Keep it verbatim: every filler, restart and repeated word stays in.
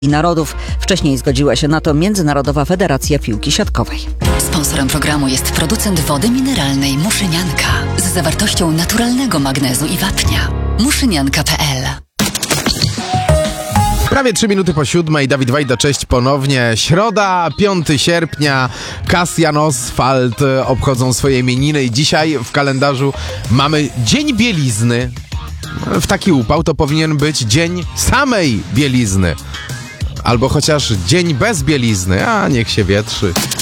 Narodów. Wcześniej zgodziła się na to Międzynarodowa Federacja Piłki Siatkowej. Sponsorem programu jest producent wody mineralnej Muszynianka z zawartością naturalnego magnezu i wapnia. muszynianka kropka pe el. Prawie trzy minuty po siódmej, Dawid Wajda, cześć ponownie. Środa, piątego sierpnia, Kasjan Oswald obchodzą swoje imieniny i dzisiaj w kalendarzu mamy Dzień Bielizny. W taki upał to powinien być Dzień samej bielizny. Albo chociaż Dzień bez bielizny, a niech się wietrzy.